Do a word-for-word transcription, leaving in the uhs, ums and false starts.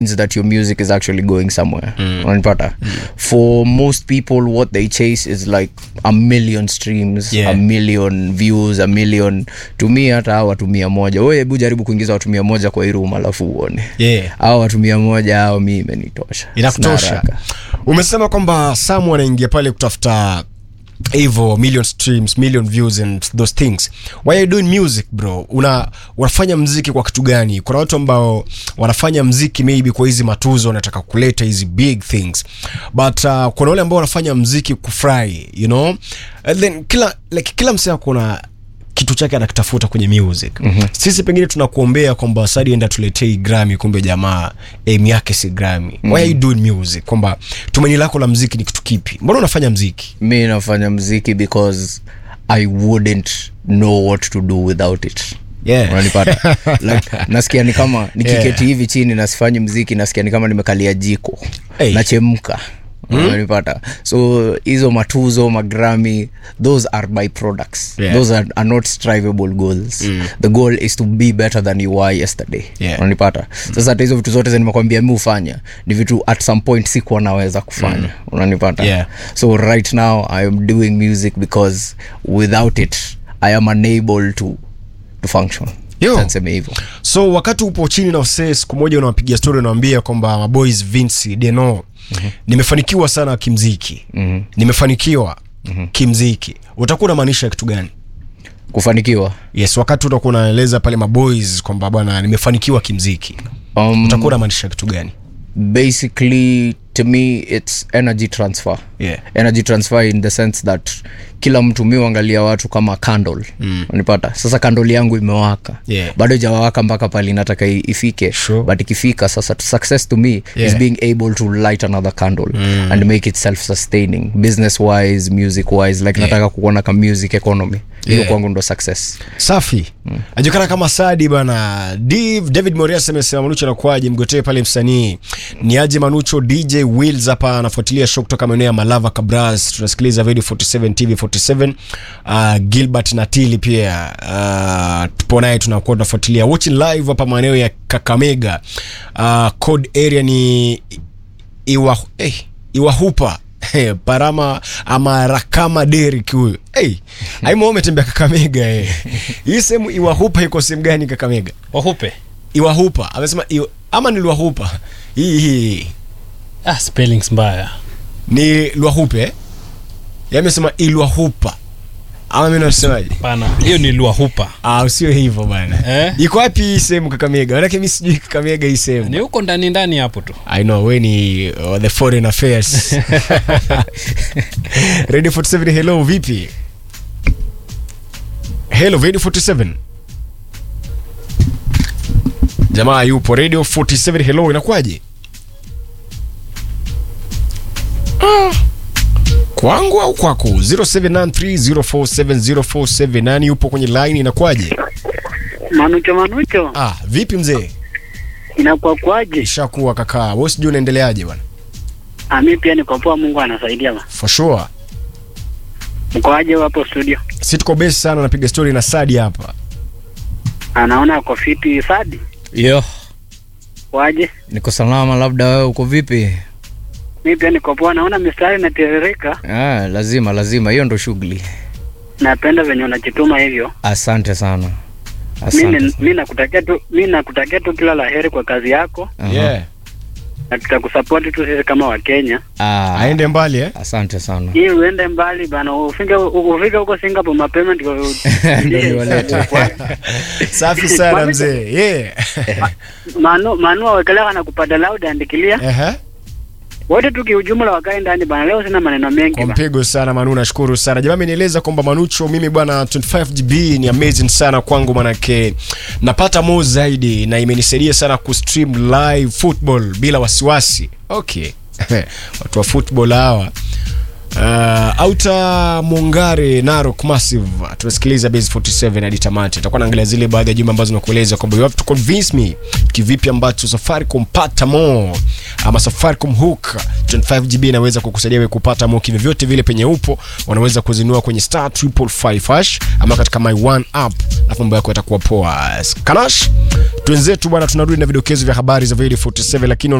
means that your music is actually going somewhere. Mm. Unapata? Mm. For most people, what they chase is like a million streams, yeah. a million views, a million. To me, hata hawa watu mia moja. Wewe hebu jaribu kuingiza watu mia moja kwa hii room alafu uone. Yeah. Hawa watu mia moja hao mimi imenitosha. Inakutosha. Umesema kwamba Samu anaingia pale kutafuta Evo, million streams, million views and those things. Why are you doing music, bro? Una unafanya muziki kwa kitu gani? Kuna watu ambao wanafanya muziki maybe kwa hizi matuzo, wanataka kuleta hizi big things. But uh, kuna wale ambao wanafanya muziki kufurahi, you know? And then kila like kila msee kuna kitu chake anakitafuta kwenye music. Mm-hmm. Sisi pengine tunakuombea kwamba Sadi enda tuletee Grammy, kumbe jamaa aim yake si Grammy. Mm-hmm. Why are you doing music? Kwamba tumaini lako la muziki ni kitu kipi? Mbona unafanya muziki? Mimi nafanya muziki because I wouldn't know what to do without it. Yeah. Unanipata? Like nasikia ni kama nikiketi hivi chini na sifanyi muziki, nasikia ni kama nimekalia jiko. Hey. Nachemka. Unanipata? Mm. So hizo matuzo, magrami, those are byproducts. Yeah. Those are, are not strivable goals. Mm. The goal is to be better than you were yesterday. Yeah. Unanipata? Mm. Sasa hizo vitu zote nimekwambia mimi ufanya ni vitu at some point sikuwa naweza kufanya. Mm. Unanipata? Yeah. So right now I am doing music because without it I am unable to to function. Yo. So wakati upo chini na usee siku moja unawapigia story unawaambia kwamba my boys Vinci Deno, mm-hmm. nimefanikiwa sana kimziki. Mm-hmm. Nimefanikiwa mm-hmm. kimziki. Utakuwa unamaanisha kitu gani? Kufanikiwa. Yes, wakati utakuwa unaeleza pale my boys kwamba bwana nimefanikiwa kimziki. Um, utakuwa unamaanisha kitu gani? Basically to me it's energy transfer. Yeah. Energy transfer in the sense that kila mtu mimi huangalia watu kama candle. Mm. Unipata? Sasa candle yangu imewaka. Yeah. Bado hajawaka mpaka pale nataka ifike. Sure. But ikifika sasa success to me yeah. is being able to light another candle mm. and make it self sustaining business wise, music wise, like yeah. nataka kuona kama music economy. Hiyo yeah. kwangu ndo success. Safi. Mm. Ajikana kama Sadi bana. Div David Morias amesema Manucho anakuaje mgotee pale msanii. Ni aje Manucho? D J Wills hapa anafuatilia show kutoka maeneo ya Malava Kabras. Tunasikiliza Radio forty-seven T V forty-seven. Uh, Gilbert Natili pia uh, tupo naye tunakuwa tunafuatilia watching live hapa maeneo ya Kakamega. Uh, code area ni Iwa eh Iwahupa. Hey, Parama ama Rakama Derek huyo. Hey, aimo umetembea Kakamega eh. Hii sehemu Iwahupa iko sehemu gani Kakamega? Wahupe. Iwahupa. Amesema iwa, ama ni Luahupa. Hii hii. Ah, spellings mbaya. Ni Luahupe eh? Yeye amesema Iluahupa. Ama mimi nasemaje? Bana, hiyo ni Luahupa. Ah, sio hivyo bana. Eh? Iko wapi hii sehemu Kakamega? Maana mimi sijui Kakamega hii sehemu. Ni huko ndani ndani hapo tu. I know when ni uh, the foreign affairs. Radio forty-seven, hello, vipi? Hello Radio forty-seven. Jamaa yupo Radio forty-seven, hello, inakuaje? Ah. Kwangu au kwako? zero seven nine three zero four seven zero four seven. Nani yupo kwenye line, inakuaje? Manucho Manucho. Ah, vipi mzee? Inakuwa kwaje? Ishakuwa kaka. Wewe sijui unaendeleaje bwana? Ah, mimi pia niko poa, Mungu anasaidia bwana. For sure. Mko aje hapo studio? Sisi tuko best sana, napiga story na Sadi hapa. Anaona uko fiti Sadi? Yo. Waje? Niko salama, labda wewe uko vipi? Mimi pia niko poa, naona mistari inatiririka. Ah, lazima lazima, hiyo ndo shughuli. Napenda venye unajituma hivyo. Asante sana. Asante. Mimi mimi nakutakia tu mimi nakutakia tu kila laheri kwa kazi yako. Uh-huh. Yeah. Na tutakusupport tu sisi kama wa Kenya. Ah, aende mbali eh? Asante sana. Hii uende mbali bana, ufike ufike huko Singapore mapema ndio niwalete. Safi sana mzee. Yeah. Manu Manu awekelea na kupata loud andikilia. Eh uh-huh. Wote tukiujumla wakae ndani bana, leo sina maneno mengi bana. Mpigo sana Manu, nashukuru sana. Jamaa amenieleza kwamba Manucho, mimi bwana twenty-five G B ni amazing sana kwangu, manake napata more zaidi na imenisaidia sana ku stream live football bila wasiwasi. Okay. Watu wa football hawa Uh, Auta Mongare Narok Massive tunasikiliza Base arobaini hadi tamati. Tutakuwa naangalia zile baadhi ya jumbe ambazo nakueleza kwamba you have to convince me kivipi ambacho Safaricom pata more ama Safaricom hook twenty five gigabytes inaweza kukusaidia wewe kupata more kivyote vile penye upo. Unaweza kuzinunua kwenye star triple five hash ama katika my one app na mambo yako yatakuwa poa. Kanash twenzetu bwana, tunarudi na vidokezo vya habari za Video arobaini na saba lakini